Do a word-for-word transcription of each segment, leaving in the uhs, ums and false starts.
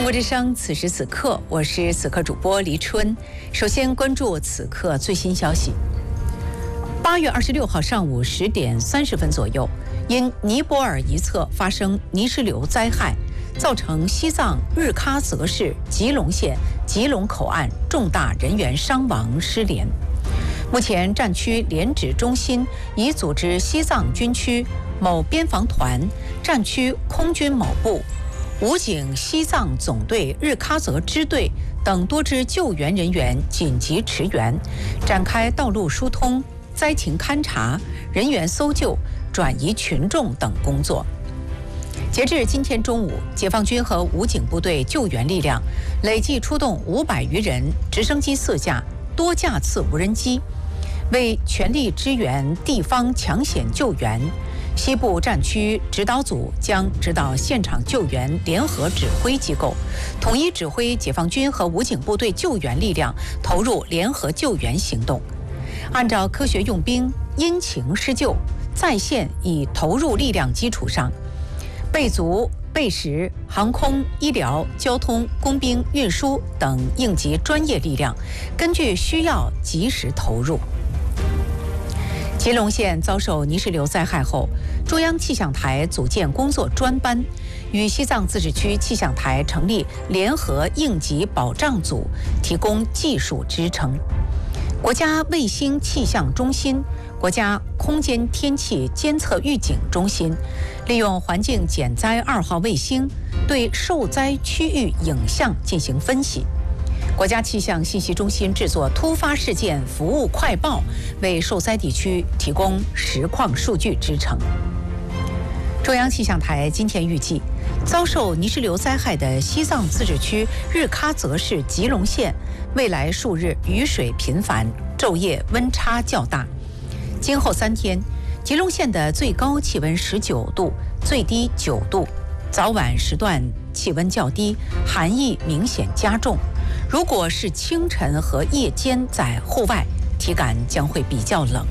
国之声，此时此刻，我是此刻主播黎春。首先关注此刻最新消息。八月二十六号上午十点三十分左右，因尼泊尔一侧发生泥石流灾害，造成西藏日喀则市吉隆县吉隆口岸重大人员伤亡失联。目前，战区联指中心已组织西藏军区某边防团、战区空军某部、武警西藏总队日喀则支队等多支救援人员紧急驰援，展开道路疏通、灾情勘察、人员搜救、转移群众等工作。截至今天中午，解放军和武警部队救援力量累计出动五百余人、直升机四架、多架次无人机，为全力支援地方抢险救援。西部战区指导组将指导现场救援联合指挥机构，统一指挥解放军和武警部队救援力量投入联合救援行动，按照科学用兵、因情施救，在线已投入力量基础上，备足备实航空、医疗、交通、工兵、运输等应急专业力量，根据需要及时投入。吉隆县遭受泥石流灾害后，中央气象台组建工作专班，与西藏自治区气象台成立联合应急保障组，提供技术支撑。国家卫星气象中心、国家空间天气监测预警中心利用环境减灾二号卫星对受灾区域影像进行分析。国家气象信息中心制作突发事件服务快报，为受灾地区提供实况数据支撑。中央气象台今天预计，遭受泥石流灾害的西藏自治区日喀则市吉隆县，未来数日雨水频繁，昼夜温差较大。今后三天，吉隆县的最高气温十九度，最低九度，早晚时段气温较低，寒意明显加重。如果是清晨和夜间在户外，体感将会比较冷。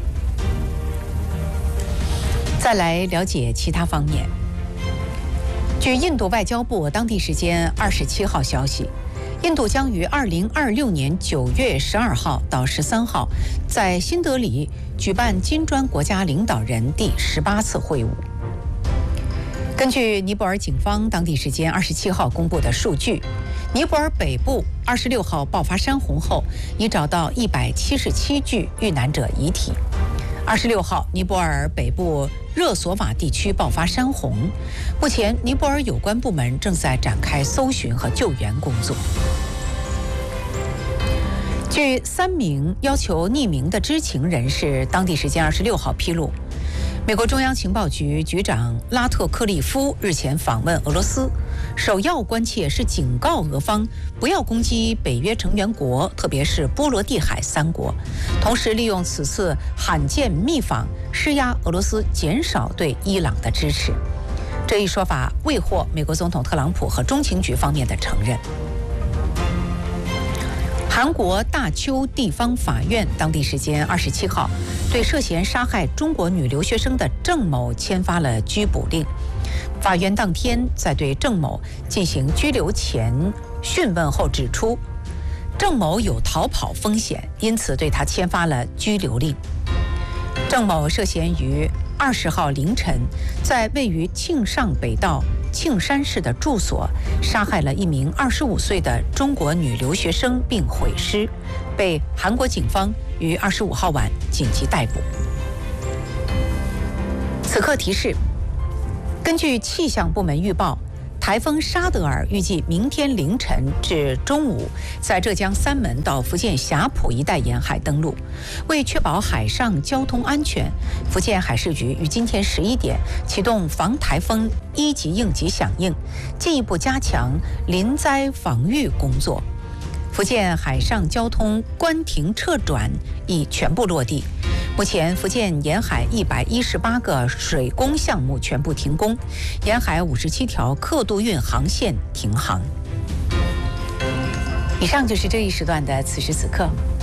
再来了解其他方面。据印度外交部当地时间二十七号消息，印度将于二零二六年九月十二号到十三号在新德里举办金砖国家领导人第十八次会晤。根据尼泊尔警方当地时间二十七号公布的数据，尼泊尔北部二十六号爆发山洪后，已找到一百七十七具遇难者遗体。二十六号，尼泊尔北部热索瓦地区爆发山洪，目前尼泊尔有关部门正在展开搜寻和救援工作。据三名要求匿名的知情人士当地时间二十六号披露，美国中央情报局局长拉特克利夫日前访问俄罗斯，首要关切是警告俄方不要攻击北约成员国，特别是波罗的海三国，同时利用此次罕见密访施压俄罗斯减少对伊朗的支持。这一说法未获美国总统特朗普和中情局方面的承认。韩国大邱地方法院当地时间二十七号对涉嫌杀害中国女留学生的郑某签发了拘捕令。法院当天在对郑某进行拘留前讯问后指出，郑某有逃跑风险，因此对他签发了拘留令。郑某涉嫌于二十号凌晨在位于庆尚北道庆山市的住所杀害了一名二十五岁的中国女留学生并毁尸，被韩国警方于二十五号晚紧急逮捕。此刻提示，根据气象部门预报，台风沙德尔预计明天凌晨至中午在浙江三门到福建霞浦一带沿海登陆。为确保海上交通安全，福建海事局于今天十一点启动防台风一级应急响应，进一步加强临灾防御工作。福建海上交通关停撤转已全部落地。目前，福建沿海一百一十八个水工项目全部停工，沿海五十七条客渡运航线停航。以上就是这一时段的此时此刻。